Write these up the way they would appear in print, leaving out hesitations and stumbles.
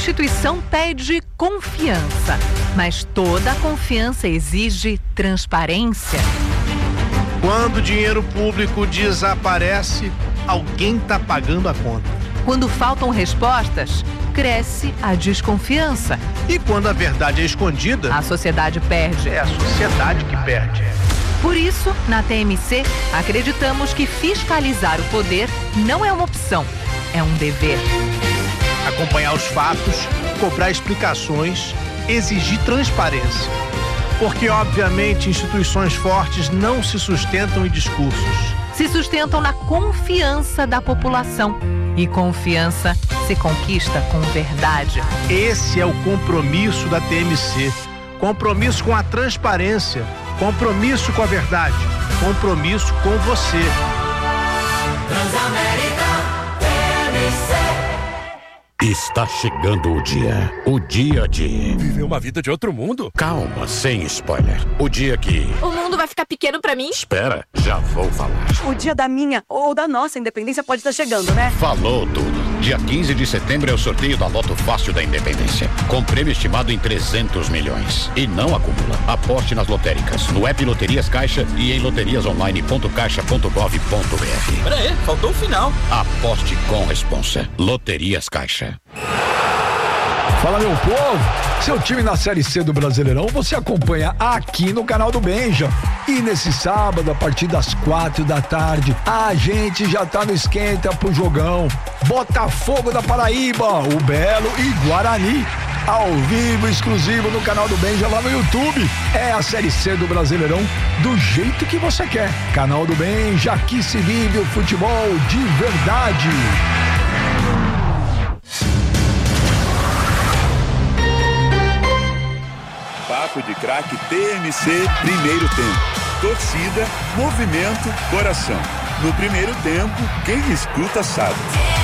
instituição pede confiança, mas toda confiança exige transparência. Quando o dinheiro público desaparece, alguém está pagando a conta. Quando faltam respostas, cresce a desconfiança. E quando a verdade é escondida, a sociedade perde. É a sociedade que perde. Por isso, na TMC, acreditamos que fiscalizar o poder não é uma opção, é um dever. Acompanhar os fatos, cobrar explicações, exigir transparência. Porque, obviamente, instituições fortes não se sustentam em discursos. Se sustentam na confiança da população. E confiança se conquista com verdade. Esse é o compromisso da TMC. Compromisso com a transparência. Compromisso com a verdade. Compromisso com você. Transamérica TMC. Está chegando o dia de... Viver uma vida de outro mundo? Calma, sem spoiler. O dia que... O mundo vai ficar pequeno pra mim? Espera, já vou falar. O dia da minha ou da nossa independência pode estar chegando, né? Falou tudo. Dia 15 de setembro é o sorteio da Loto Fácil da Independência, com prêmio estimado em 300 milhões. E não acumula. Aposte nas lotéricas, no app Loterias Caixa e em loteriasonline.caixa.gov.br. Peraí, faltou o final. Aposte com responsa. Loterias Caixa. Fala, meu povo, seu time na Série C do Brasileirão você acompanha aqui no canal do Benja. E nesse sábado, a partir das 4 da tarde, a gente já tá no esquenta pro jogão. Botafogo da Paraíba, o Belo e Guarani. Ao vivo, exclusivo no canal do Benja lá no YouTube. É a Série C do Brasileirão do jeito que você quer. Canal do Benja, aqui se vive o futebol de verdade. Papo de Craque TMC, primeiro tempo. Torcida, movimento, coração. No primeiro tempo, quem escuta sabe.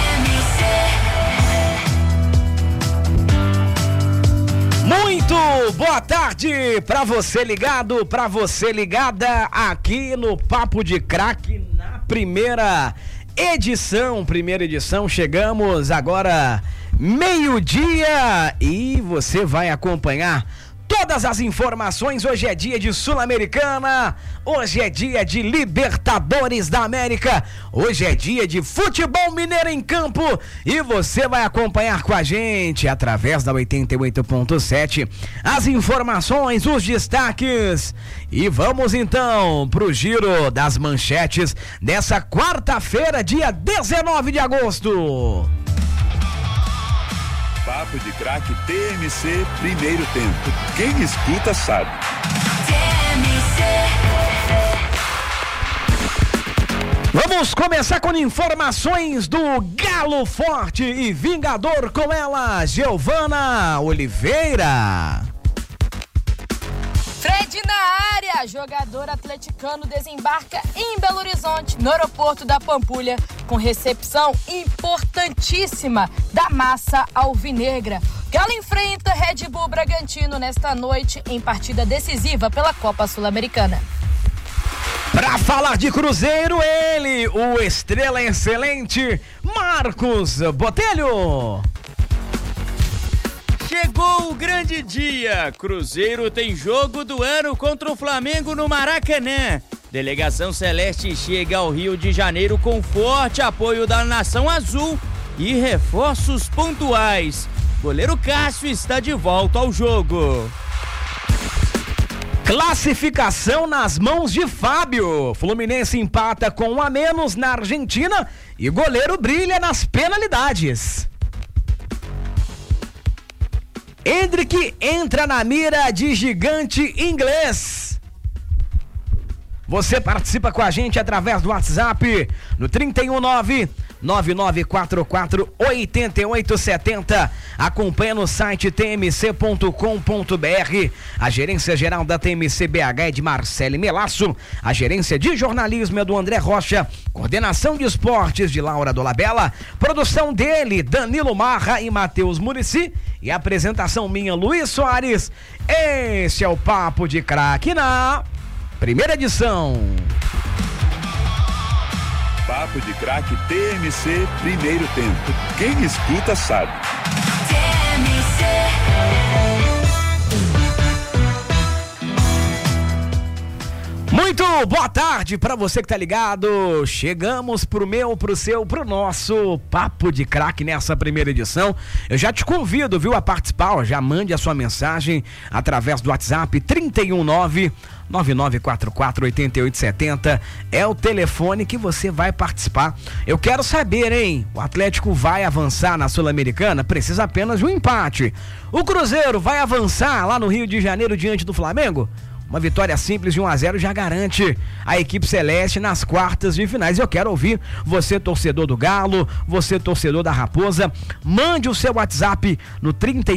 Muito boa tarde pra você ligado, pra você ligada aqui no Papo de Craque na primeira edição. Chegamos agora meio-dia e você vai acompanhar todas as informações. Hoje é dia de Sul-Americana, hoje é dia de Libertadores da América, hoje é dia de futebol mineiro em campo e você vai acompanhar com a gente através da 88.7 as informações, os destaques. E vamos então pro giro das manchetes dessa quarta-feira, dia 19 de agosto. Papo de Craque TMC, primeiro tempo. Quem escuta sabe. Vamos começar com informações do Galo Forte e Vingador, com ela, Giovana Oliveira. Fred na área, jogador atleticano desembarca em Belo Horizonte, no aeroporto da Pampulha, com recepção importantíssima da massa alvinegra. Galo enfrenta Red Bull Bragantino nesta noite em partida decisiva pela Copa Sul-Americana. Para falar de Cruzeiro, ele, o estrela excelente, Marcos Botelho. Chegou o grande dia, Cruzeiro tem jogo do ano contra o Flamengo no Maracanã. Delegação Celeste chega ao Rio de Janeiro com forte apoio da Nação Azul e reforços pontuais. Goleiro Cássio está de volta ao jogo. Classificação nas mãos de Fábio. Fluminense empata com 1 a menos na Argentina e goleiro brilha nas penalidades. Hendrick entra na mira de gigante inglês. Você participa com a gente através do WhatsApp no 319-9944-8870. Acompanha no site tmc.com.br. A gerência geral da TMC BH é de Marcele Melasso. A gerência de jornalismo é do André Rocha. Coordenação de esportes de Laura Dolabella. Produção dele, Danilo Marra e Matheus Murici. E apresentação minha, Luiz Soares. Esse é o Papo de Craque na primeira edição. Papo de Craque TMC, primeiro tempo. Quem escuta sabe. Muito boa tarde pra você que tá ligado. Chegamos pro nosso Papo de Craque nessa primeira edição. Eu já te convido, viu, a participar. Já mande a sua mensagem através do WhatsApp 319-9944-8870. É o telefone que você vai participar. Eu quero saber, hein? O Atlético vai avançar na Sul-Americana? Precisa apenas de um empate. O Cruzeiro vai avançar lá no Rio de Janeiro diante do Flamengo? Uma vitória simples de 1-0 já garante a equipe celeste nas quartas de finais. Eu quero ouvir você, torcedor do Galo, você, torcedor da Raposa. Mande o seu WhatsApp no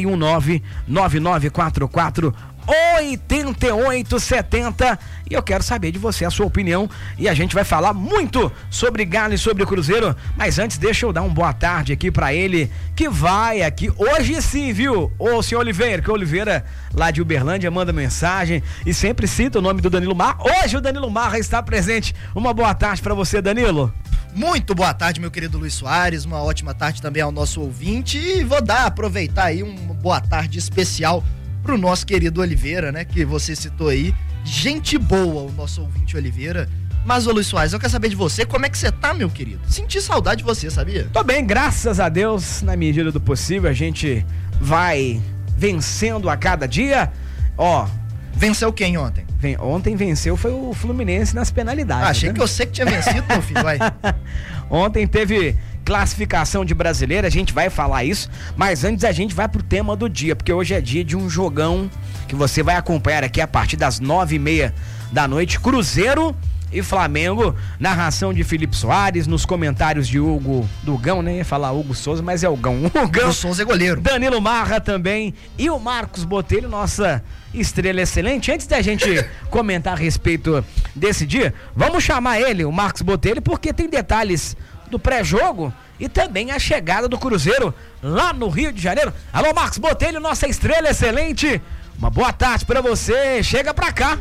319-9944-8870 e eu quero saber de você a sua opinião e a gente vai falar muito sobre Galo e sobre o Cruzeiro, mas antes deixa eu dar uma boa tarde aqui pra ele que vai aqui, hoje sim, viu, o senhor Oliveira, que o Oliveira lá de Uberlândia manda mensagem e sempre cita o nome do Danilo Marra. Hoje o Danilo Marra está presente. Uma boa tarde pra você, Danilo. Muito boa tarde, meu querido Luiz Soares, uma ótima tarde também ao nosso ouvinte e vou aproveitar aí uma boa tarde especial pro nosso querido Oliveira, né, que você citou aí, gente boa o nosso ouvinte Oliveira. Mas, ô Luiz Soares, eu quero saber de você, como é que você tá, meu querido? Senti saudade de você, sabia? Tô bem, graças a Deus, na medida do possível, a gente vai vencendo a cada dia, ó. Venceu quem ontem? Ontem venceu foi o Fluminense nas penalidades. Achei, né? Que eu sei que tinha vencido, meu filho, vai. Ontem teve classificação de brasileiro, a gente vai falar isso, mas antes a gente vai pro tema do dia, porque hoje é dia de um jogão que você vai acompanhar aqui a partir das 9h30 da noite, Cruzeiro e Flamengo, narração de Felipe Soares, nos comentários de Hugo Dugão, né? Ia falar Hugo Souza, mas é o Gão. Hugo Souza é goleiro. Danilo Marra também e o Marcos Botelho, nossa estrela excelente. Antes da gente comentar a respeito desse dia, vamos chamar ele, o Marcos Botelho, porque tem detalhes do pré-jogo e também a chegada do Cruzeiro lá no Rio de Janeiro. Alô, Marcos Botelho, nossa estrela excelente. Uma boa tarde pra você. Chega pra cá.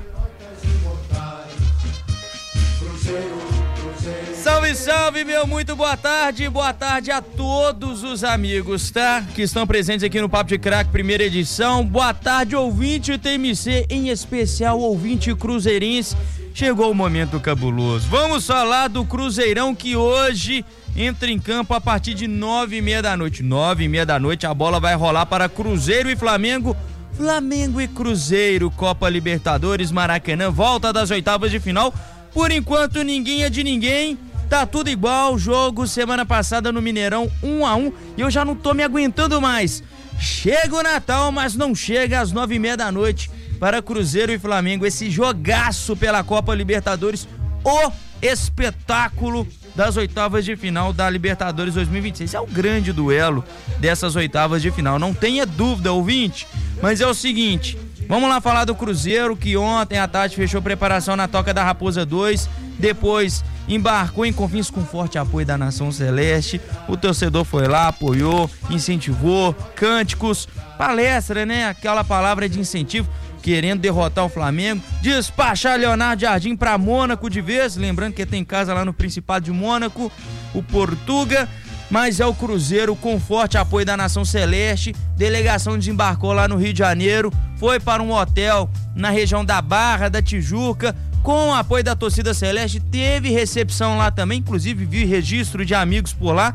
Salve, salve, meu muito boa tarde a todos os amigos, tá? Que estão presentes aqui no Papo de Craque, primeira edição. Boa tarde, ouvinte TMC, em especial ouvinte cruzeirense. Chegou o momento cabuloso. Vamos falar do Cruzeirão que hoje entra em campo a partir de 9h30 da noite. 9h30 da noite a bola vai rolar para Cruzeiro e Flamengo. Flamengo e Cruzeiro, Copa Libertadores, Maracanã, volta das oitavas de final. Por enquanto ninguém é de ninguém, tá tudo igual. Jogo semana passada no Mineirão 1-1 e eu já não tô me aguentando mais. Chega o Natal, mas não chega às 9h30 da noite para Cruzeiro e Flamengo, esse jogaço pela Copa Libertadores, o espetáculo das oitavas de final da Libertadores 2026. É o grande duelo dessas oitavas de final, não tenha dúvida, ouvinte. Mas é o seguinte, vamos lá falar do Cruzeiro, que ontem à tarde fechou preparação na Toca da Raposa 2, depois embarcou em Confins com forte apoio da Nação Celeste. O torcedor foi lá, apoiou, incentivou, cânticos, palestra, né? Aquela palavra de incentivo, querendo derrotar o Flamengo, despachar Leonardo Jardim para Mônaco de vez, lembrando que tem casa lá no Principado de Mônaco, o Portuga. Mas é o Cruzeiro com forte apoio da Nação Celeste. Delegação desembarcou lá no Rio de Janeiro, foi para um hotel na região da Barra da Tijuca, com o apoio da torcida celeste. Teve recepção lá também, inclusive vi registro de amigos por lá.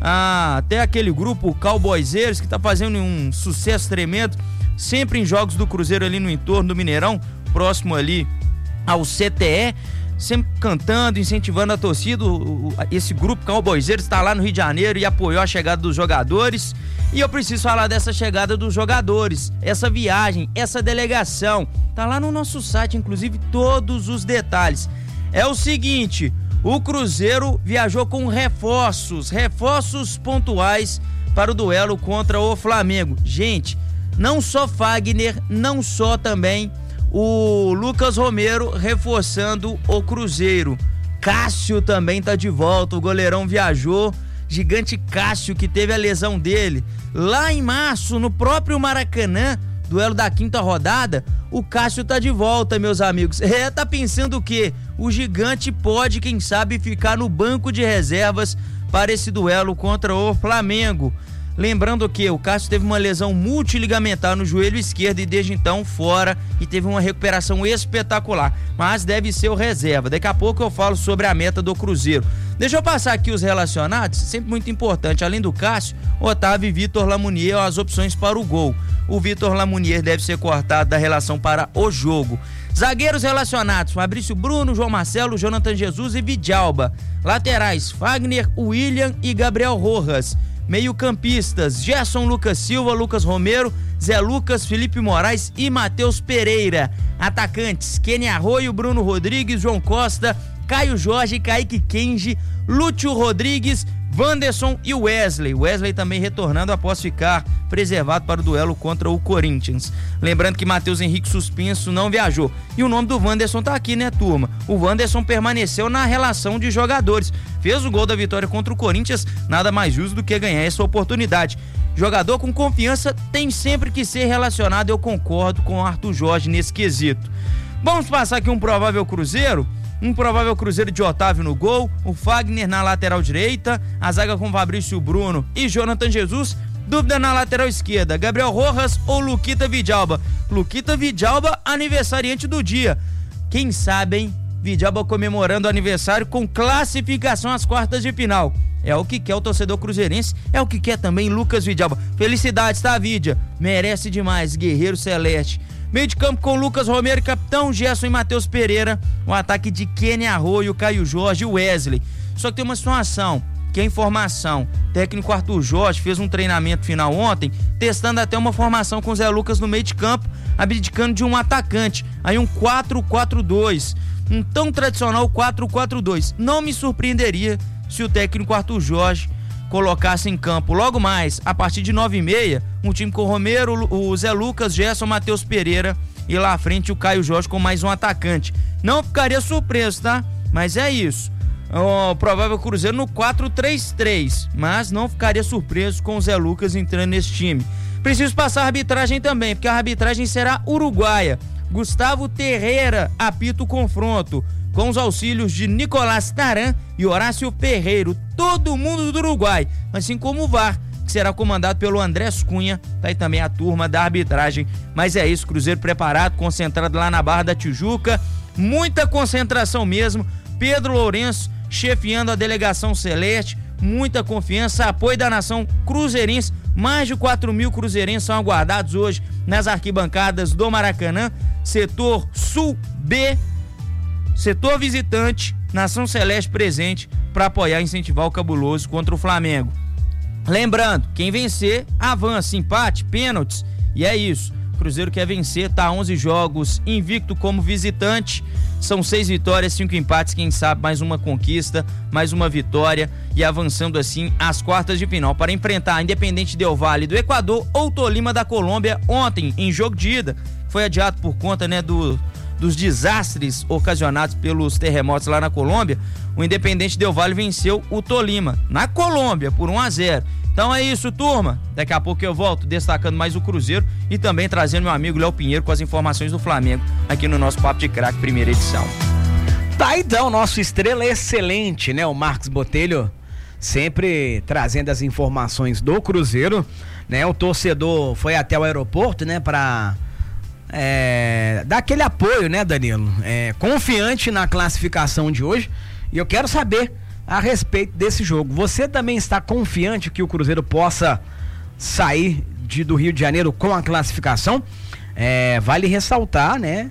Até aquele grupo Cowboyseiros que tá fazendo um sucesso tremendo, sempre em jogos do Cruzeiro ali no entorno do Mineirão, próximo ali ao CTE. Sempre cantando, incentivando a torcida. Esse grupo Cowboyseiros está lá no Rio de Janeiro e apoiou a chegada dos jogadores. E eu preciso falar dessa chegada dos jogadores, essa viagem, essa delegação. Tá lá no nosso site, inclusive, todos os detalhes. É o seguinte, o Cruzeiro viajou com reforços pontuais para o duelo contra o Flamengo. Gente, não só Fagner, não só também o Lucas Romero reforçando o Cruzeiro. Cássio também tá de volta, o goleirão viajou. Gigante Cássio, que teve a lesão dele lá em março, no próprio Maracanã, duelo da quinta rodada. O Cássio tá de volta, meus amigos. Tá pensando o quê? O Gigante pode, quem sabe, ficar no banco de reservas para esse duelo contra o Flamengo. Lembrando que o Cássio teve uma lesão multiligamentar no joelho esquerdo e desde então fora, e teve uma recuperação espetacular, mas deve ser o reserva. Daqui a pouco eu falo sobre a meta do Cruzeiro. Deixa eu passar aqui os relacionados, sempre muito importante. Além do Cássio, Otávio e Vitor Lamounier as opções para o gol. O Vitor Lamounier deve ser cortado da relação para o jogo. Zagueiros relacionados: Fabrício Bruno, João Marcelo, Jonathan Jesus e Vidalba. Laterais: Fagner, William e Gabriel Rojas. Meio-campistas: Gerson Lucas Silva, Lucas Romero, Zé Lucas, Felipe Moraes e Matheus Pereira. Atacantes: Kenny Arroio, Bruno Rodrigues, João Costa, Caio Jorge, Kaique Kenji, Lúcio Rodrigues, Wanderson e Wesley. Wesley também retornando após ficar preservado para o duelo contra o Corinthians. Lembrando que Matheus Henrique suspenso não viajou. E o nome do Wanderson tá aqui, né, turma? O Wanderson permaneceu na relação de jogadores. Fez o gol da vitória contra o Corinthians, nada mais justo do que ganhar essa oportunidade. Jogador com confiança tem sempre que ser relacionado, eu concordo com o Arthur Jorge nesse quesito. Vamos passar aqui um provável Cruzeiro de Otávio no gol, o Fagner na lateral direita, a zaga com Fabrício Bruno e Jonathan Jesus. Dúvida na lateral esquerda: Gabriel Rojas ou Luquita Vidalba. Luquita Vidalba, aniversariante do dia. Quem sabe, hein? Vidalba comemorando o aniversário com classificação às quartas de final. É o que quer o torcedor cruzeirense, é o que quer também Lucas Vidalba. Felicidades, tá, Vidia? Merece demais, guerreiro celeste. Meio de campo com Lucas Romero, capitão, Gerson e Matheus Pereira. O ataque de Kenny Arroio, Caio Jorge e Wesley. Só que tem uma situação, que é informação. O técnico Arthur Jorge fez um treinamento final ontem, testando até uma formação com Zé Lucas no meio de campo, abdicando de um atacante. Aí um 4-4-2. Um tão tradicional 4-4-2. Não me surpreenderia se o técnico Arthur Jorge colocasse em campo logo mais, a partir de 9h30, um time com o Romero, o Zé Lucas, Gerson, Matheus Pereira e lá à frente o Caio Jorge com mais um atacante. Não ficaria surpreso, tá? Mas é isso. O provável Cruzeiro no 4-3-3, mas não ficaria surpreso com o Zé Lucas entrando nesse time. Preciso passar a arbitragem também, porque a arbitragem será uruguaia. Gustavo Terreira apita o confronto, com os auxílios de Nicolás Taran e Horácio Ferreiro, todo mundo do Uruguai, assim como o VAR, que será comandado pelo Andrés Cunha, tá aí também a turma da arbitragem. Mas é isso, Cruzeiro preparado, concentrado lá na Barra da Tijuca, muita concentração mesmo. Pedro Lourenço chefiando a delegação celeste, muita confiança, apoio da nação cruzeirense. Mais de 4.000 cruzeirenses são aguardados hoje nas arquibancadas do Maracanã, setor Sul B, setor visitante, nação celeste presente para apoiar e incentivar o Cabuloso contra o Flamengo. Lembrando, quem vencer avança, empate, pênaltis, e é isso. Cruzeiro quer vencer, tá 11 jogos invicto como visitante, são 6 vitórias, 5 empates, quem sabe mais uma conquista, mais uma vitória e avançando assim às quartas de final para enfrentar a Independente Del Valle do Equador ou Tolima da Colômbia ontem em jogo de ida. Foi adiado por conta, né, dos desastres ocasionados pelos terremotos lá na Colômbia. O Independente Del Valle venceu o Tolima na Colômbia por 1-0. Então é isso, turma. Daqui a pouco eu volto destacando mais o Cruzeiro e também trazendo meu amigo Léo Pinheiro com as informações do Flamengo aqui no nosso Papo de Craque, primeira edição. Tá, então, nosso estrela excelente, né? O Marcos Botelho sempre trazendo as informações do Cruzeiro, né? O torcedor foi até o aeroporto, né? Pra dar aquele apoio, né, Danilo? Confiante na classificação de hoje. E eu quero saber a respeito desse jogo. Você também está confiante que o Cruzeiro possa sair do Rio de Janeiro com a classificação? Vale ressaltar, né,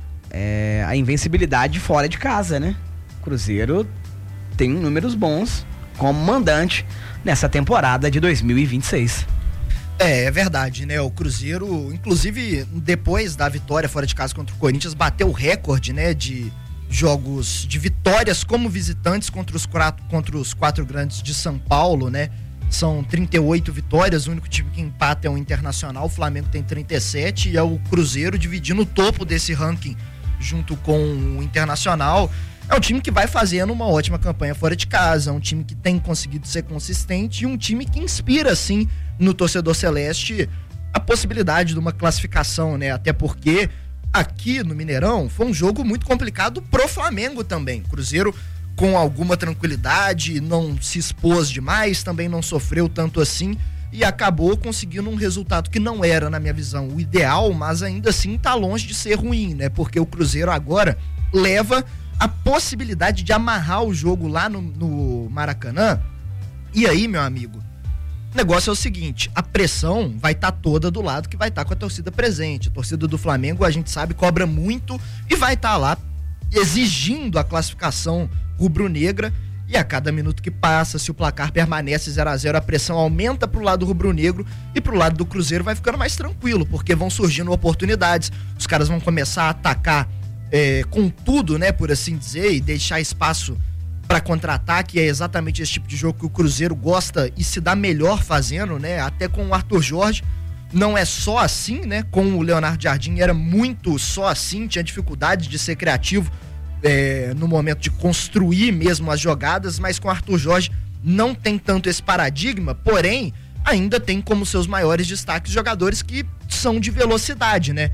a invencibilidade fora de casa, né? O Cruzeiro tem números bons como mandante nessa temporada de 2026. É verdade, né? O Cruzeiro, inclusive, depois da vitória fora de casa contra o Corinthians, bateu o recorde, né, de jogos, de vitórias como visitantes contra os quatro grandes de São Paulo, né? São 38 vitórias, o único time que empata é o Internacional, o Flamengo tem 37 e é o Cruzeiro dividindo o topo desse ranking junto com o Internacional. É um time que vai fazendo uma ótima campanha fora de casa, é um time que tem conseguido ser consistente e um time que inspira, sim, no torcedor celeste a possibilidade de uma classificação, né? Até porque aqui no Mineirão foi um jogo muito complicado pro Flamengo também. O Cruzeiro com alguma tranquilidade, não se expôs demais, também não sofreu tanto assim, e acabou conseguindo um resultado que não era, na minha visão, o ideal, mas ainda assim tá longe de ser ruim, né? Porque o Cruzeiro agora leva a possibilidade de amarrar o jogo lá no Maracanã. E aí, meu amigo, o negócio é o seguinte, a pressão vai estar toda do lado que vai estar com a torcida presente. A torcida do Flamengo, a gente sabe, cobra muito e vai estar lá exigindo a classificação rubro-negra. E a cada minuto que passa, se o placar permanece 0-0, a pressão aumenta pro lado rubro-negro e pro lado do Cruzeiro vai ficando mais tranquilo, porque vão surgindo oportunidades, os caras vão começar a atacar com tudo, né, por assim dizer, e deixar espaço para contra-ataque. É exatamente esse tipo de jogo que o Cruzeiro gosta e se dá melhor fazendo, né, até com o Arthur Jorge. Não é só assim, né, com o Leonardo Jardim era muito só assim, tinha dificuldade de ser criativo no momento de construir mesmo as jogadas, mas com o Arthur Jorge não tem tanto esse paradigma, porém ainda tem como seus maiores destaques jogadores que são de velocidade, né?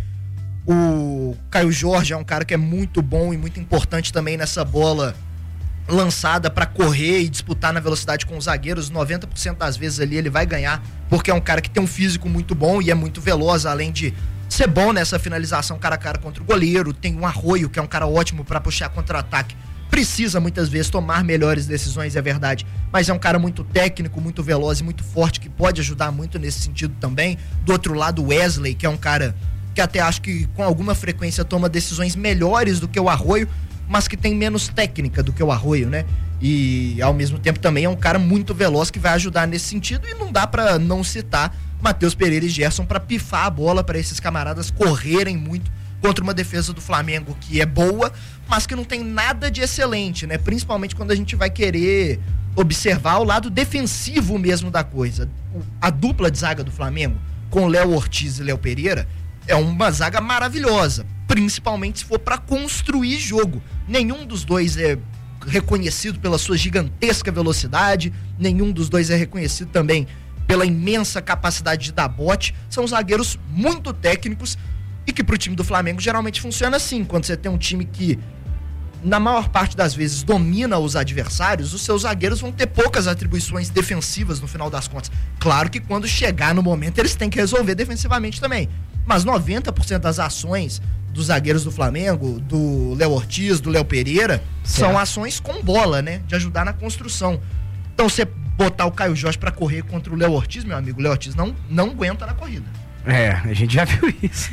O Caio Jorge é um cara que é muito bom e muito importante também nessa bola lançada para correr e disputar na velocidade com os zagueiros. 90% das vezes ali ele vai ganhar, porque é um cara que tem um físico muito bom e é muito veloz, além de ser bom nessa finalização cara a cara contra o goleiro. Tem um Arroio, que é um cara ótimo para puxar contra-ataque, precisa muitas vezes tomar melhores decisões, é verdade, mas é um cara muito técnico, muito veloz e muito forte, que pode ajudar muito nesse sentido também. Do outro lado, o Wesley, que é um cara que até acho que com alguma frequência toma decisões melhores do que o Arroio, mas que tem menos técnica do que o Arroio, né? E ao mesmo tempo também é um cara muito veloz que vai ajudar nesse sentido, e não dá pra não citar Matheus Pereira e Gerson pra pifar a bola, pra esses camaradas correrem muito contra uma defesa do Flamengo que é boa, mas que não tem nada de excelente, né? Principalmente quando a gente vai querer observar o lado defensivo mesmo da coisa. A dupla de zaga do Flamengo, com Léo Ortiz e Léo Pereira, é uma zaga maravilhosa, principalmente se for para construir jogo. Nenhum dos dois é reconhecido pela sua gigantesca velocidade, nenhum dos dois é reconhecido também pela imensa capacidade de dar bote. São zagueiros muito técnicos e que pro time do Flamengo geralmente funciona assim. Quando você tem um time que na maior parte das vezes domina os adversários, os seus zagueiros vão ter poucas atribuições defensivas no final das contas. Claro que quando chegar no momento eles têm que resolver defensivamente também, mas 90% das ações dos zagueiros do Flamengo, do Léo Ortiz, do Léo Pereira, são ações com bola, né? De ajudar na construção. Então você botar o Caio Jorge pra correr contra o Léo Ortiz, meu amigo, o Léo Ortiz não aguenta na corrida. A gente já viu isso.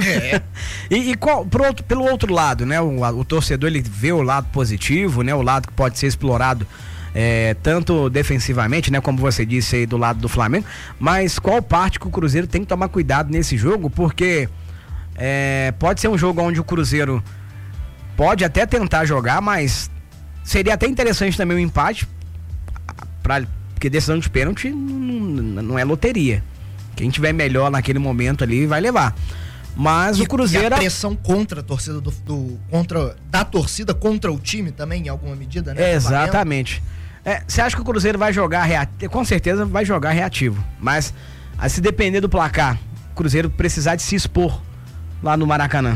Pelo outro lado, né? O torcedor, ele vê o lado positivo, né? O lado que pode ser explorado tanto defensivamente, né? Como você disse aí do lado do Flamengo, mas qual parte que o Cruzeiro tem que tomar cuidado nesse jogo, porque pode ser um jogo onde o Cruzeiro pode até tentar jogar, mas seria até interessante também um empate, porque decisão de pênalti não é loteria. Quem tiver melhor naquele momento ali vai levar. Mas o Cruzeiro... E a pressão contra a torcida da torcida contra o time também, em alguma medida, né? Exatamente. Você acha que o Cruzeiro vai jogar reativo? Com certeza vai jogar reativo. Mas, se depender do placar, o Cruzeiro precisar de se expor lá no Maracanã.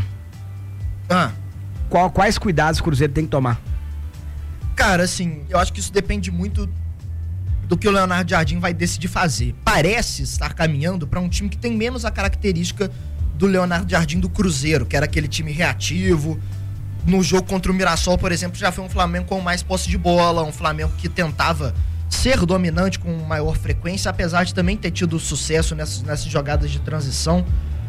Quais cuidados o Cruzeiro tem que tomar? Cara, assim, eu acho que isso depende muito do que o Leonardo Jardim vai decidir fazer. Parece estar caminhando para um time que tem menos a característica do Leonardo Jardim do Cruzeiro, que era aquele time reativo. No jogo contra o Mirassol, por exemplo, já foi um Flamengo com mais posse de bola, um Flamengo que tentava ser dominante com maior frequência, apesar de também ter tido sucesso nessas jogadas de transição.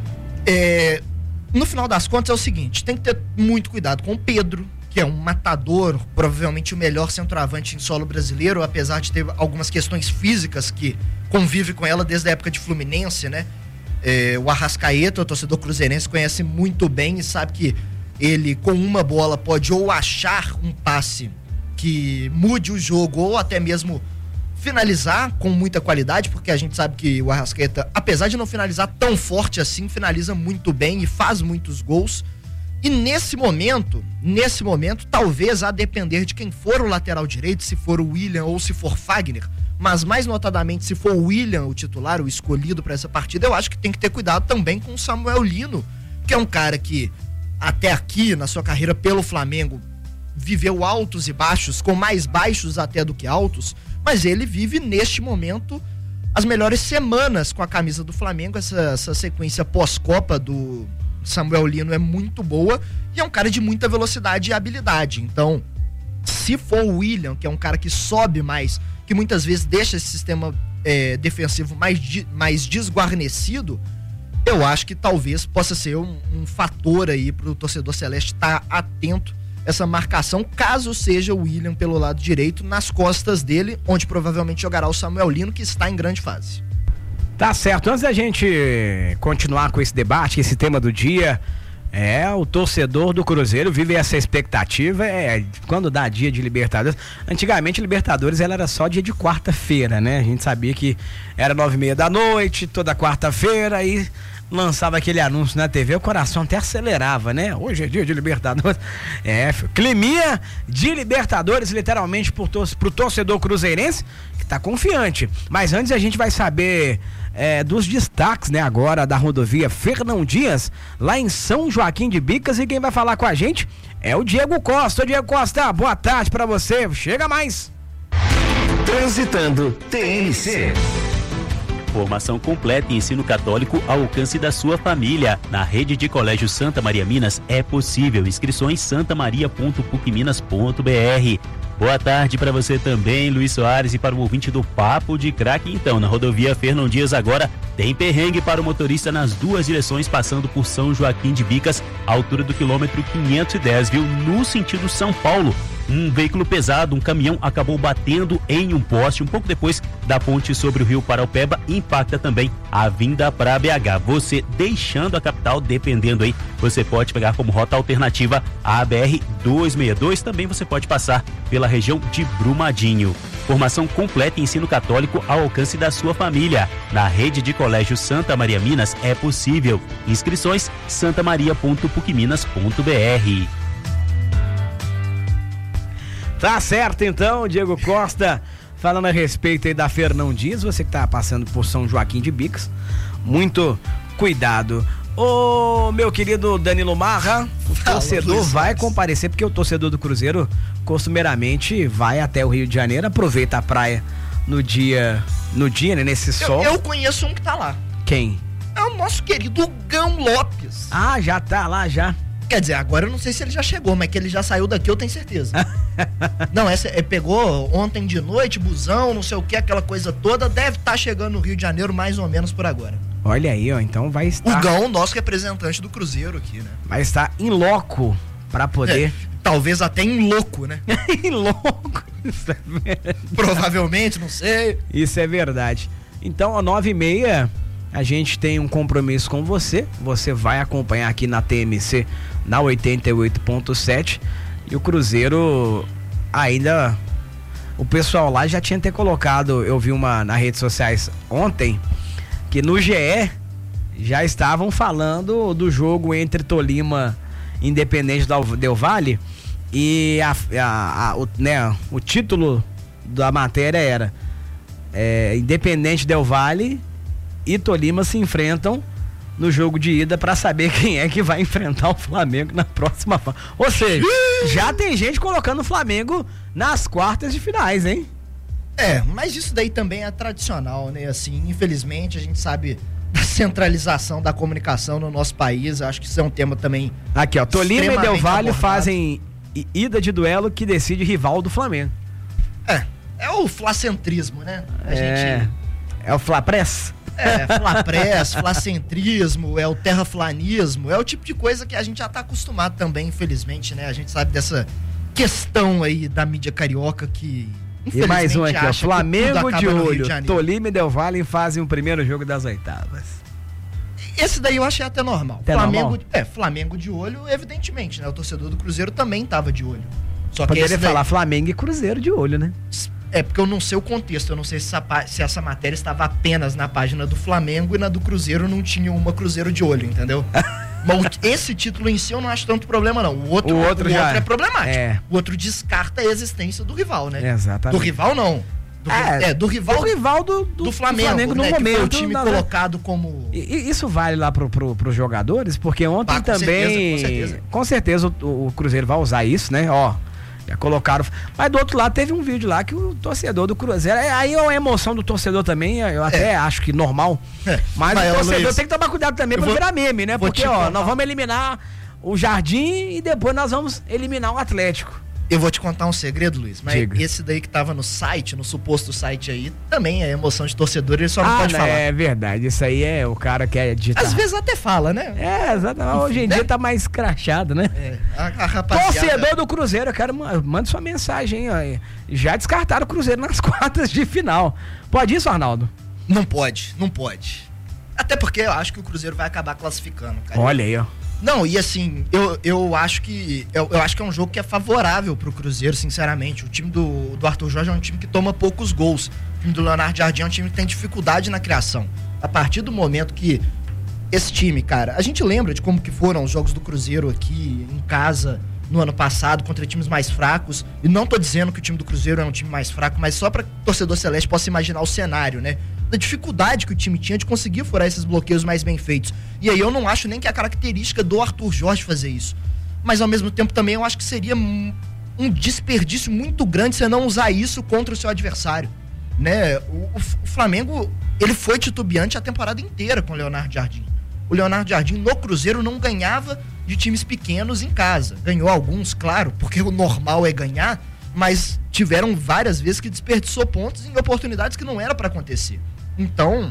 No final das contas é o seguinte, tem que ter muito cuidado com o Pedro, que é um matador, provavelmente o melhor centroavante em solo brasileiro, apesar de ter algumas questões físicas que convive com ela desde a época de Fluminense, né? O Arrascaeta, o torcedor cruzeirense, conhece muito bem e sabe que ele, com uma bola, pode ou achar um passe que mude o jogo, ou até mesmo finalizar com muita qualidade, porque a gente sabe que o Arrascaeta, apesar de não finalizar tão forte assim, finaliza muito bem e faz muitos gols. E nesse momento, talvez a depender de quem for o lateral direito, se for o William ou se for Fagner, mas mais notadamente se for o William o titular, o escolhido para essa partida, eu acho que tem que ter cuidado também com o Samuel Lino, que é um cara que até aqui na sua carreira pelo Flamengo viveu altos e baixos, com mais baixos até do que altos, mas ele vive neste momento as melhores semanas com a camisa do Flamengo. Essa sequência pós-Copa do Samuel Lino é muito boa e é um cara de muita velocidade e habilidade. Então, se for o William, que é um cara que sobe mais, que muitas vezes deixa esse sistema defensivo mais desguarnecido, eu acho que talvez possa ser um fator aí pro torcedor celeste estar atento a essa marcação, caso seja o William pelo lado direito, nas costas dele, onde provavelmente jogará o Samuel Lino, que está em grande fase. Tá certo. Antes da gente continuar com esse debate, esse tema do dia, o torcedor do Cruzeiro vive essa expectativa, quando dá dia de Libertadores. Antigamente, Libertadores ela era só dia de quarta-feira, né? A gente sabia que era 9h30 da noite, toda quarta-feira, aí lançava aquele anúncio na TV, o coração até acelerava, né? Hoje é dia de Libertadores. Climinha de Libertadores, literalmente, pro torcedor cruzeirense, que tá confiante. Mas antes a gente vai saber dos destaques, né, agora da rodovia Fernão Dias, lá em São Joaquim de Bicas, e quem vai falar com a gente é o Diego Costa. Ô, Diego Costa, boa tarde pra você, chega mais. Transitando TNC. Formação completa em ensino católico ao alcance da sua família. Na rede de colégio Santa Maria Minas é possível. Inscrições santamaria.pucminas.br. Boa tarde para você também, Luiz Soares, e para o ouvinte do Papo de Craque. Então, na rodovia Fernão Dias agora tem perrengue para o motorista nas duas direções, passando por São Joaquim de Bicas, à altura do quilômetro 510, viu? No sentido São Paulo. Um veículo pesado, um caminhão, acabou batendo em um poste um pouco depois da ponte sobre o rio Paraupeba, e impacta também a vinda para BH. Você deixando a capital, dependendo aí, você pode pegar como rota alternativa a BR-262, também você pode passar pela região de Brumadinho. Formação completa em ensino católico ao alcance da sua família. Na rede de colégio Santa Maria Minas é possível. Inscrições santamaria.pucminas.br. Tá certo então, Diego Costa, falando a respeito aí da Fernão Dias, você que tá passando por São Joaquim de Bicas, muito cuidado. Ô, meu querido Danilo Marra, o torcedor vai comparecer, porque o torcedor do Cruzeiro costumeiramente vai até o Rio de Janeiro, aproveita a praia no dia, né, nesse sol. Eu conheço um que tá lá. Quem? É o nosso querido Gão Lopes. Ah, já tá lá, já. Quer dizer, agora eu não sei se ele já chegou, mas que ele já saiu daqui eu tenho certeza. Não, pegou ontem de noite, busão, não sei o que, aquela coisa toda, deve estar chegando no Rio de Janeiro mais ou menos por agora. Olha aí, ó, então vai estar... O Gão, nosso representante do Cruzeiro aqui, né? Vai estar em loco pra poder... Talvez até em louco, né? Em louco. Isso é verdade. Provavelmente, não sei. Isso é verdade. Então, às 9h30... a gente tem um compromisso com você. Você vai acompanhar aqui na TMC, na 88.7. E o Cruzeiro ainda... o pessoal lá já tinha até colocado... eu vi nas redes sociais ontem... que no GE já estavam falando do jogo entre Tolima e Independente Del Valle. E o título da matéria era Independente Del Valle e Tolima se enfrentam no jogo de ida para saber quem é que vai enfrentar o Flamengo na próxima fase. Ou seja, já tem gente colocando o Flamengo nas quartas de finais, hein? Mas isso daí também é tradicional, né? Assim, infelizmente a gente sabe da centralização da comunicação no nosso país. Acho que isso é um tema também. Aqui, ó, Tolima e Del Valle fazem ida de duelo que decide rival do Flamengo. É o flacentrismo, né? É o Flapress? Flapress, flacentrismo, é o terraflanismo, é o tipo de coisa que a gente já tá acostumado também, infelizmente, né? A gente sabe dessa questão aí da mídia carioca que, infelizmente, e mais um aqui, ó, Flamengo de olho, de Tolima e Del Valle fazem o primeiro jogo das oitavas. Esse daí eu achei até normal. Flamengo de olho, evidentemente, né? O torcedor do Cruzeiro também tava de olho. Só poderia que falar Flamengo e Cruzeiro de olho, né? Porque eu não sei o contexto, eu não sei se essa matéria estava apenas na página do Flamengo e na do Cruzeiro não tinha uma Cruzeiro de olho, entendeu? Mas esse título em si eu não acho tanto problema, não. O outro é problemático. O outro descarta a existência do rival, né? Exatamente. Do rival, não. Do rival do Flamengo no momento. Que foi o time colocado como... Isso vale lá pros jogadores, porque ontem também... Com certeza. Com certeza o Cruzeiro vai usar isso, né? Ó, Já colocaram. Mas do outro lado teve um vídeo lá que o torcedor do Cruzeiro. Aí é uma emoção do torcedor também, eu até acho que normal. Mas o torcedor Luiz, tem que tomar cuidado também pra virar meme, né? Porque, nós vamos eliminar o Jardim e depois nós vamos eliminar o Atlético. Eu vou te contar um segredo, Luiz, mas esse daí que tava no site, no suposto site aí, também é emoção de torcedor, ele só não pode falar. É verdade, isso aí é o cara que é digitar. Às vezes até fala, né? Exatamente, hoje em dia tá mais crachado, né? A rapaziada... Torcedor do Cruzeiro, eu quero, manda sua mensagem aí, ó. Já descartaram o Cruzeiro nas quartas de final. Pode isso, Arnaldo? Não pode. Até porque eu acho que o Cruzeiro vai acabar classificando, cara. Olha aí, ó. Não, e assim, eu acho que é um jogo que é favorável pro Cruzeiro, sinceramente. O time do Arthur Jorge é um time que toma poucos gols. O time do Leonardo Jardim é um time que tem dificuldade na criação. A partir do momento que esse time, cara, a gente lembra de como que foram os jogos do Cruzeiro aqui em casa no ano passado contra times mais fracos. E não tô dizendo que o time do Cruzeiro é um time mais fraco, mas só para que o torcedor celeste possa imaginar o cenário, né? Da dificuldade que o time tinha de conseguir furar esses bloqueios mais bem feitos. E aí eu não acho nem que é a característica do Arthur Jorge fazer isso. Mas ao mesmo tempo também eu acho que seria um desperdício muito grande você não usar isso contra o seu adversário, né? O Flamengo, ele foi titubeante a temporada inteira com o Leonardo Jardim. O Leonardo Jardim no Cruzeiro não ganhava de times pequenos em casa. Ganhou alguns, claro, porque o normal é ganhar, mas tiveram várias vezes que desperdiçou pontos em oportunidades que não era para acontecer. Então,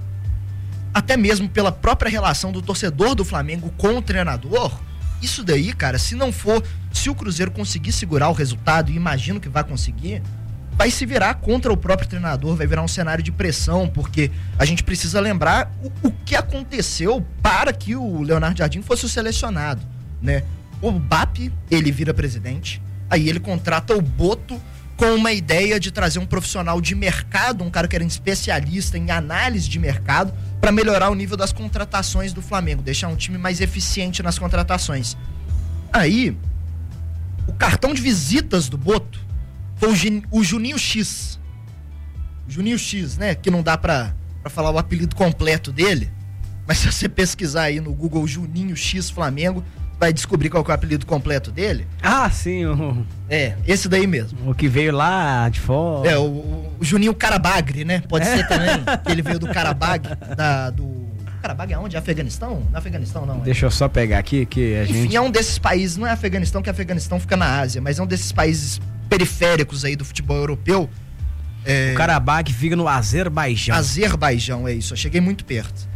até mesmo pela própria relação do torcedor do Flamengo com o treinador, isso daí, cara, se o Cruzeiro conseguir segurar o resultado, e imagino que vai conseguir, vai se virar contra o próprio treinador, vai virar um cenário de pressão, porque a gente precisa lembrar o que aconteceu para que o Leonardo Jardim fosse o selecionado, né? O BAP, ele vira presidente, aí ele contrata o Boto com uma ideia de trazer um profissional de mercado, um cara que era especialista em análise de mercado, para melhorar o nível das contratações do Flamengo, deixar um time mais eficiente nas contratações. Aí, o cartão de visitas do Boto foi o Juninho X. Juninho X, né? Que não dá pra falar o apelido completo dele, mas se você pesquisar aí no Google Juninho X Flamengo, vai descobrir qual que é o apelido completo dele. Ah, sim. Esse daí mesmo. O que veio lá de fora. O Juninho Karabagh, né? Pode ser também. Ele veio do Karabagh, Karabagh é onde? Afeganistão? Não é Afeganistão, não. Deixa eu só pegar aqui que a gente... Enfim, é um desses países, não é Afeganistão, que Afeganistão fica na Ásia, mas é um desses países periféricos aí do futebol europeu. O Karabagh fica no Azerbaijão. Azerbaijão, é isso. Eu cheguei muito perto.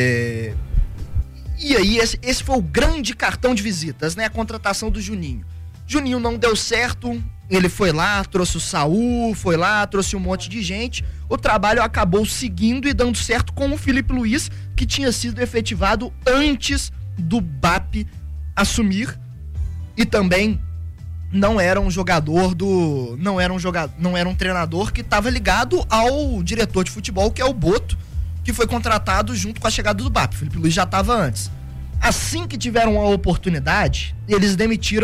E aí, esse foi o grande cartão de visitas, né? A contratação do Juninho. Juninho não deu certo, ele foi lá, trouxe o Saul, foi lá, trouxe um monte de gente. O trabalho acabou seguindo e dando certo com o Felipe Luiz, que tinha sido efetivado antes do BAP assumir. E também não era um treinador que estava ligado ao diretor de futebol, que é o Boto, que foi contratado junto com a chegada do BAP. O Felipe Luiz já estava antes. Assim que tiveram a oportunidade, eles demitiram